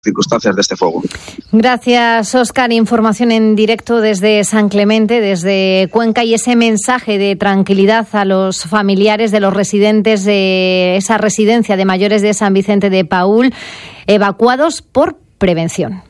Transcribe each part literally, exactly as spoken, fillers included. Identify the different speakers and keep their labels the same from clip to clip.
Speaker 1: circunstancias de este fuego.
Speaker 2: Gracias, Óscar. Información en directo desde San Clemente, desde Cuenca, y ese mensaje de tranquilidad a los familiares de los residentes de esa residencia de mayores de San Vicente de Paúl, evacuados por prevención.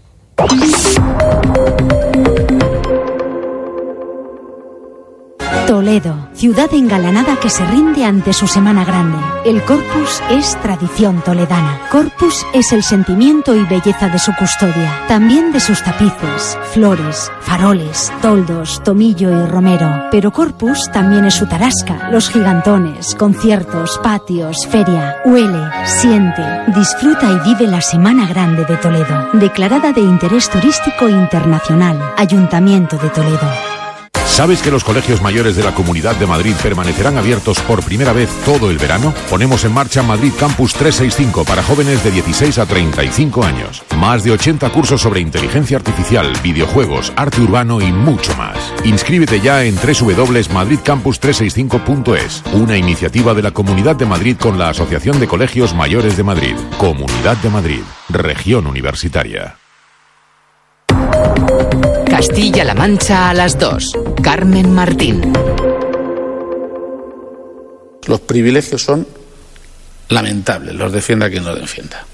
Speaker 3: Toledo, ciudad engalanada que se rinde ante su Semana Grande. El Corpus es tradición toledana. Corpus es el sentimiento y belleza de su custodia, también de sus tapices, flores, faroles, toldos, tomillo y romero. Pero Corpus también es su tarasca, los gigantones, conciertos, patios, feria. Huele, siente, disfruta y vive la Semana Grande de Toledo, declarada de interés turístico internacional. Ayuntamiento de Toledo.
Speaker 4: ¿Sabes que los colegios mayores de la Comunidad de Madrid permanecerán abiertos por primera vez todo el verano? Ponemos en marcha Madrid Campus trescientos sesenta y cinco para jóvenes de dieciséis a treinta y cinco años. Más de ochenta cursos sobre inteligencia artificial, videojuegos, arte urbano y mucho más. Inscríbete ya en doble u doble u doble u punto madrid campus trescientos sesenta y cinco punto es, una iniciativa de la Comunidad de Madrid con la Asociación de Colegios Mayores de Madrid. Comunidad de Madrid, región universitaria.
Speaker 5: Castilla-La Mancha a las dos. Carmen Martín.
Speaker 6: Los privilegios son lamentables, los defienda quien los defienda.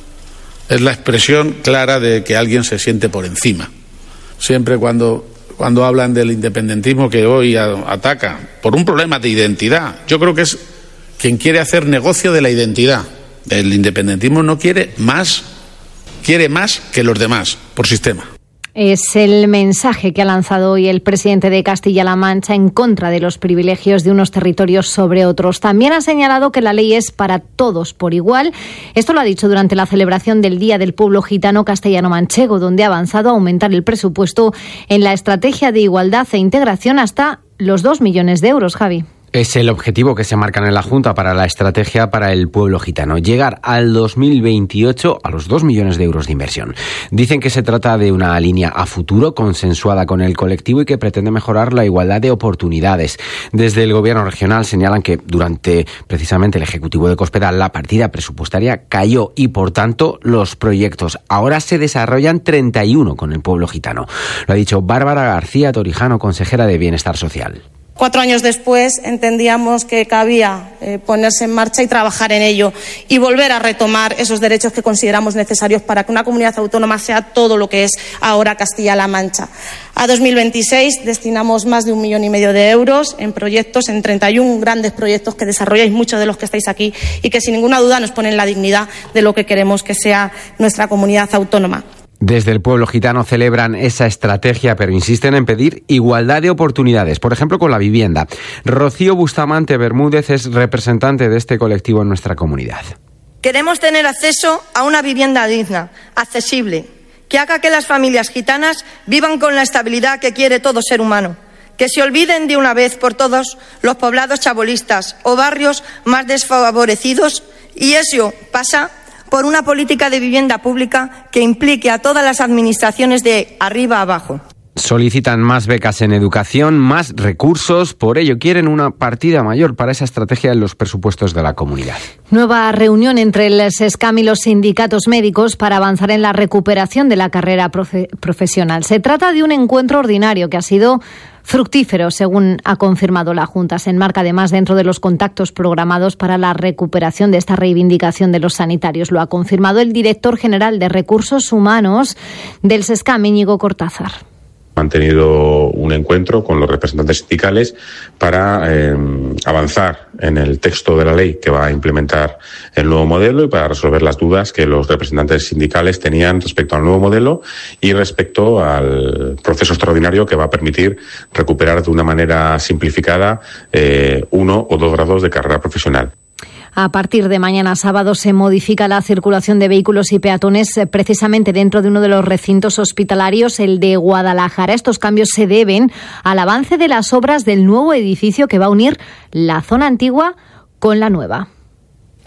Speaker 6: Es la expresión clara de que alguien se siente por encima. Siempre cuando, cuando hablan del independentismo que hoy ataca por un problema de identidad, yo creo que es quien quiere hacer negocio de la identidad. El independentismo no quiere más, quiere más que los demás, por sistema.
Speaker 2: Es el mensaje que ha lanzado hoy el presidente de Castilla-La Mancha en contra de los privilegios de unos territorios sobre otros. También ha señalado que la ley es para todos por igual. Esto lo ha dicho durante la celebración del Día del Pueblo Gitano Castellano-Manchego, donde ha avanzado a aumentar el presupuesto en la estrategia de igualdad e integración hasta los dos millones de euros, Javi.
Speaker 7: Es el objetivo que se marcan en la Junta para la estrategia para el pueblo gitano, llegar al dos mil veintiocho a los dos millones de euros de inversión. Dicen que se trata de una línea a futuro consensuada con el colectivo y que pretende mejorar la igualdad de oportunidades. Desde el gobierno regional señalan que durante precisamente el Ejecutivo de Cospedal la partida presupuestaria cayó y por tanto los proyectos ahora se desarrollan treinta y uno con el pueblo gitano. Lo ha dicho Bárbara García Torijano, consejera de Bienestar Social.
Speaker 8: Cuatro años después entendíamos que cabía eh, ponerse en marcha y trabajar en ello y volver a retomar esos derechos que consideramos necesarios para que una comunidad autónoma sea todo lo que es ahora Castilla-La Mancha. A dos mil veintiséis destinamos más de un millón y medio de euros en proyectos, en treinta y uno grandes proyectos que desarrolláis muchos de los que estáis aquí y que sin ninguna duda nos ponen la dignidad de lo que queremos que sea nuestra comunidad autónoma.
Speaker 7: Desde el pueblo gitano celebran esa estrategia, pero insisten en pedir igualdad de oportunidades, por ejemplo con la vivienda. Rocío Bustamante Bermúdez es representante de este colectivo en nuestra comunidad.
Speaker 9: Queremos tener acceso a una vivienda digna, accesible, que haga que las familias gitanas vivan con la estabilidad que quiere todo ser humano, que se olviden de una vez por todas los poblados chabolistas o barrios más desfavorecidos, y eso pasa por una política de vivienda pública que implique a todas las administraciones de arriba a abajo.
Speaker 7: Solicitan más becas en educación, más recursos, por ello quieren una partida mayor para esa estrategia en los presupuestos de la comunidad.
Speaker 2: Nueva reunión entre el SESCAM y los sindicatos médicos para avanzar en la recuperación de la carrera profe- profesional. Se trata de un encuentro ordinario que ha sido fructífero, según ha confirmado la Junta. Se enmarca además dentro de los contactos programados para la recuperación de esta reivindicación de los sanitarios. Lo ha confirmado el director general de Recursos Humanos del SESCAM, Íñigo Cortázar.
Speaker 10: Han tenido un encuentro con los representantes sindicales para eh, avanzar en el texto de la ley que va a implementar el nuevo modelo y para resolver las dudas que los representantes sindicales tenían respecto al nuevo modelo y respecto al proceso extraordinario que va a permitir recuperar de una manera simplificada eh, uno o dos grados de carrera profesional.
Speaker 2: A partir de mañana sábado se modifica la circulación de vehículos y peatones precisamente dentro de uno de los recintos hospitalarios, el de Guadalajara. Estos cambios se deben al avance de las obras del nuevo edificio que va a unir la zona antigua con la nueva.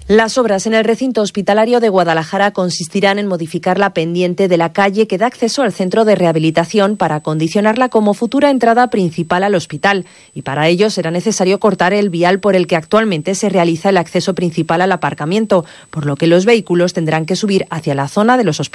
Speaker 1: Las obras en el recinto hospitalario de Guadalajara consistirán en modificar la pendiente de la calle que da acceso al centro de rehabilitación para acondicionarla como futura entrada principal al hospital, y para ello será necesario cortar el vial por el que actualmente se realiza el acceso principal al aparcamiento, por lo que los vehículos tendrán que subir hacia la zona de los hospitales.